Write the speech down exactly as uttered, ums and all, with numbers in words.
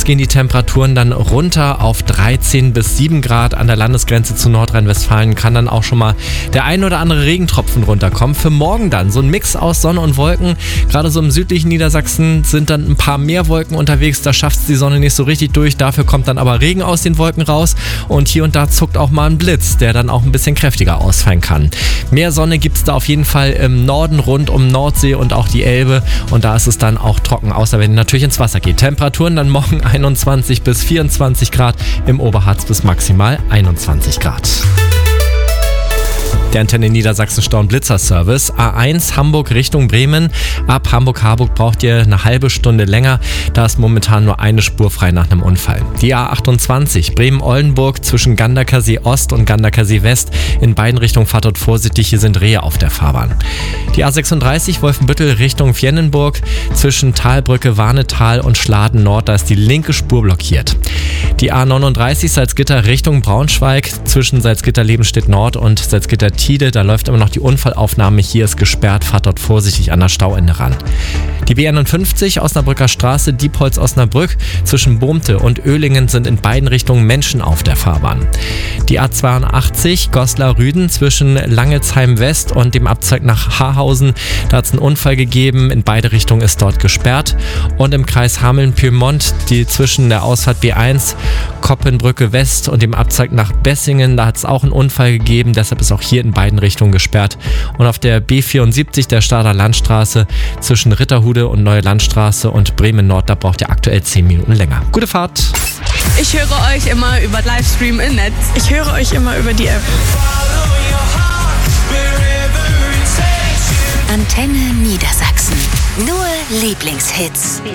gehen die Temperaturen dann runter auf dreizehn bis sieben Grad. An der Landesgrenze zu Nordrhein-Westfalen kann dann auch schon mal der ein oder andere Regentropfen runterkommen. Für morgen dann so ein Mix aus Sonne und Wolken. Gerade so im südlichen Niedersachsen sind dann ein paar mehr Wolken unterwegs. Da schafft es die Sonne nicht so richtig durch. Dafür kommt dann aber Regen aus den Wolken raus. Und hier und da zuckt auch mal ein Blitz, der dann auch ein bisschen kräftiger ausfallen kann. Mehr Sonne gibt es da auf jeden Fall im Norden rund um Nordsee und auch die Elbe. Und da ist es dann auch trocken, außer wenn ihr natürlich ins Wasser geht. Temperaturen dann morgen einundzwanzig bis vierundzwanzig Grad, im Oberharz bis maximal einundzwanzig Grad. Der Antenne Niedersachsen Stau- und Blitzer-Service. A eins Hamburg Richtung Bremen. Ab Hamburg-Harburg braucht ihr eine halbe Stunde länger. Da ist momentan nur eine Spur frei nach einem Unfall. Die A achtundzwanzig Bremen-Oldenburg zwischen Ganderkersee Ost und Ganderkersee West. In beiden Richtungen fahrt dort vorsichtig, hier sind Rehe auf der Fahrbahn. Die A sechsunddreißig Wolfenbüttel Richtung Fjennenburg zwischen Talbrücke, Warnetal und Schladen Nord. Da ist die linke Spur blockiert. Die A neununddreißig Salzgitter Richtung Braunschweig zwischen Salzgitter-Lebenstedt Nord und Salzgitter-Tide. Da läuft immer noch die Unfallaufnahme. Hier ist gesperrt. Fahrt dort vorsichtig an das Stauende ran. Die B einundfünfzig Osnabrücker Straße, Diepholz-Osnabrück zwischen Bohmte und Oehlingen sind in beiden Richtungen Menschen auf der Fahrbahn. Die A zweiundachtzig Goslar-Rüden zwischen Langelsheim West und dem Abzweig nach Haarhausen. Da hat es einen Unfall gegeben. In beide Richtungen ist dort gesperrt. Und im Kreis Hameln-Pyrmont, die zwischen der Ausfahrt B eins Koppenbrücke West und dem Abzweig nach Bessingen, da hat es auch einen Unfall gegeben. Deshalb ist auch hier in beiden Richtungen gesperrt. Und auf der B vierundsiebzig der Stader Landstraße zwischen Ritterhude und Neue Landstraße und Bremen Nord, da braucht ihr aktuell zehn Minuten länger. Gute Fahrt! Ich höre euch immer über Livestream im Netz. Ich höre euch immer über die App. Antenne Niedersachsen. Nur Lieblingshits.